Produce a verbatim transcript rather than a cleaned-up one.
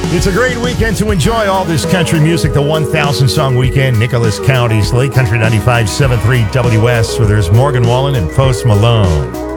It's a great weekend to enjoy all this country music. The one thousand Song Weekend, Nicholas County, Slate Country ninety-five point seven three W S, where there's Morgan Wallen and Post Malone.